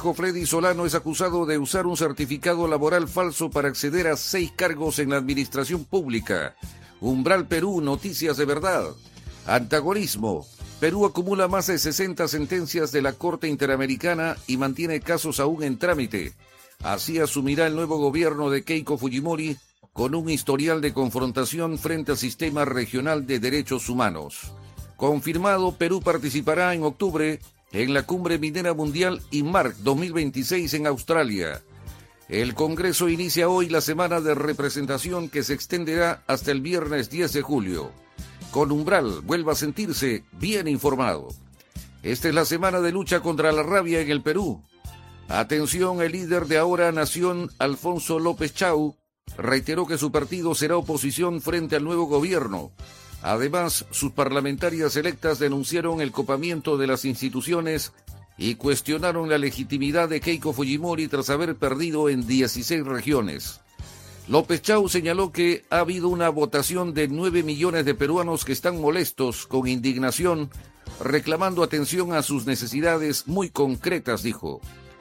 Francisco Freddy Solano es acusado de usar un certificado laboral falso para acceder a 6 cargos en la administración pública. Umbral Perú, noticias de verdad. Antagonismo. Perú acumula más de 60 sentencias de la Corte Interamericana y mantiene casos aún en trámite. Así asumirá el nuevo gobierno de Keiko Fujimori con un historial de confrontación frente al Sistema Regional de Derechos Humanos. Confirmado, Perú participará en octubre en la Cumbre Minera Mundial IMARC 2026 en Australia. El Congreso inicia hoy la semana de representación que se extenderá hasta el viernes 10 de julio. Con Umbral, vuelva a sentirse bien informado. Esta es la semana de lucha contra la rabia en el Perú. Atención, el líder de Ahora Nación, Alfonso López Chau, reiteró que su partido será oposición frente al nuevo gobierno. Además, sus parlamentarias electas denunciaron el copamiento de las instituciones y cuestionaron la legitimidad de Keiko Fujimori tras haber perdido en 16 regiones. López Chau señaló que ha habido una votación de 9 millones de peruanos que están molestos, con indignación, reclamando atención a sus necesidades muy concretas, dijo.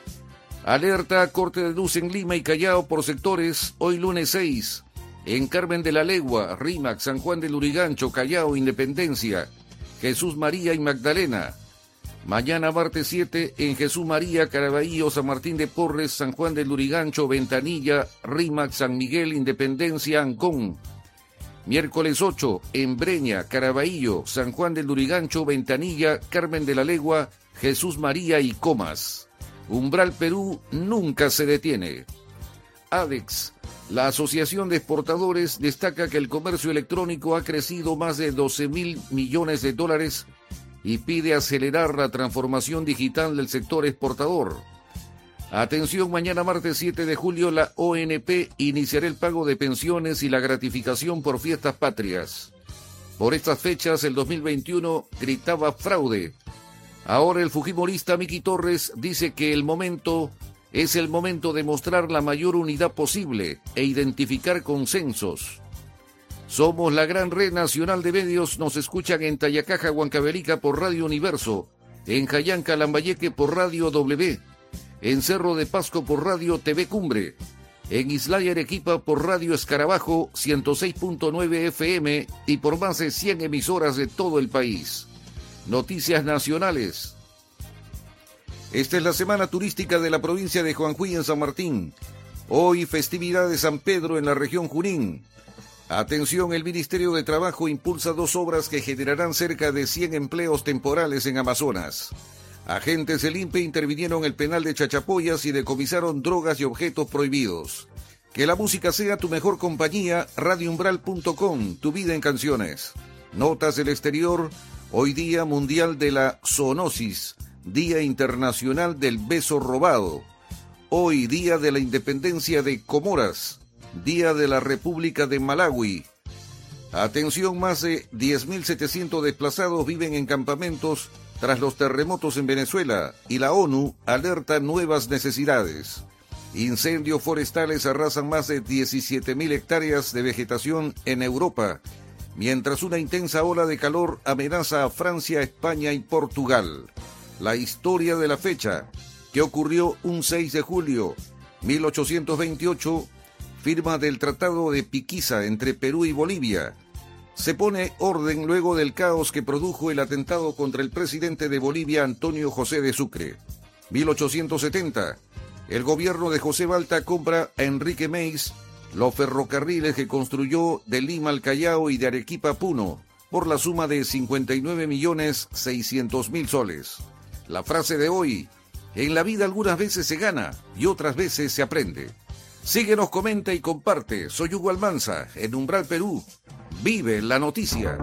Alerta, corte de luz en Lima y Callao por sectores, hoy lunes 6. En Carmen de la Legua, Rímac, San Juan del Lurigancho, Callao, Independencia, Jesús María y Magdalena. Mañana martes 7 en Jesús María, Caraballo, San Martín de Porres, San Juan del Lurigancho, Ventanilla, Rímac, San Miguel, Independencia, Ancón. Miércoles 8 en Breña, Caraballo, San Juan del Lurigancho, Ventanilla, Carmen de la Legua, Jesús María y Comas. Umbral Perú nunca se detiene. ADEX, la Asociación de Exportadores, destaca que el comercio electrónico ha crecido más de 12.000 millones de dólares y pide acelerar la transformación digital del sector exportador. Atención, mañana martes 7 de julio la ONP iniciará el pago de pensiones y la gratificación por fiestas patrias. Por estas fechas, el 2021 gritaba fraude. Ahora el fujimorista Miki Torres dice que es el momento de mostrar la mayor unidad posible e identificar consensos. Somos la gran red nacional de medios, nos escuchan en Tayacaja, Huancavelica por Radio Universo, en Jayanca, Lambayeque por Radio W, en Cerro de Pasco por Radio TV Cumbre, en Islaya, Arequipa por Radio Escarabajo 106.9 FM y por más de 100 emisoras de todo el país. Noticias nacionales. Esta es la semana turística de la provincia de Jujuy en San Martín. Hoy festividad de San Pedro en la región Junín. Atención, el Ministerio de Trabajo impulsa 2 obras que generarán cerca de 100 empleos temporales en Amazonas. Agentes del INPE intervinieron en el penal de Chachapoyas y decomisaron drogas y objetos prohibidos. Que la música sea tu mejor compañía, radioumbral.com, tu vida en canciones. Notas del exterior. Hoy Día Mundial de la Zoonosis, Día Internacional del Beso Robado. Hoy Día de la Independencia de Comoras, Día de la República de Malawi. Atención, más de 10.700 desplazados viven en campamentos tras los terremotos en Venezuela y la ONU alerta nuevas necesidades. Incendios forestales arrasan más de 17.000 hectáreas de vegetación en Europa, mientras una intensa ola de calor amenaza a Francia, España y Portugal. La historia de la fecha, que ocurrió un 6 de julio, 1828, firma del Tratado de Piquiza entre Perú y Bolivia. Se pone orden luego del caos que produjo el atentado contra el presidente de Bolivia, Antonio José de Sucre. 1870, el gobierno de José Balta compra a Enrique Meis los ferrocarriles que construyó de Lima al Callao y de Arequipa a Puno, por la suma de 59.600.000 soles. La frase de hoy: en la vida algunas veces se gana y otras veces se aprende. Síguenos, comenta y comparte. Soy Hugo Almanza, en Umbral Perú. Vive la noticia.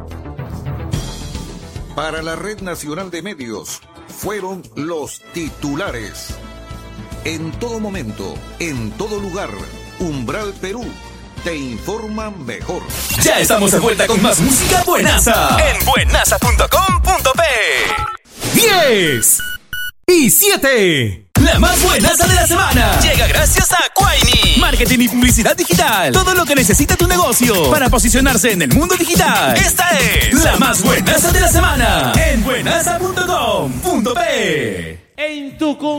Para la Red Nacional de Medios, fueron los titulares. En todo momento, en todo lugar, Umbral Perú te informa mejor. Ya estamos de vuelta con más música buenaza en buenaza.com.p. 10 y 7. La más buenaza de la semana llega gracias a Quaini. Marketing y publicidad digital. Todo lo que necesita tu negocio para posicionarse en el mundo digital. Esta es la más buenaza de la semana en buenaza.com.p. En tu